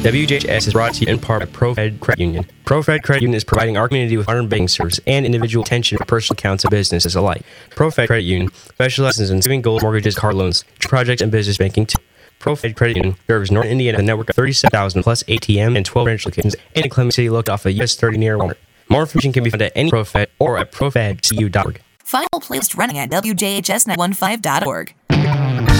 WJHS is brought to you in part by ProFed Credit Union. ProFed Credit Union is providing our community with modern banking service and individual attention for personal accounts and businesses alike. ProFed Credit Union specializes in saving gold mortgages, car loans, projects, and business banking too. ProFed Credit Union serves Northern Indiana, a network of 37,000 plus ATM and 12 branch locations, and in Clement City located off of US 30 near Walmart. More information can be found at any ProFed or at profedcu.org. Final playlist running at WJHS915.org.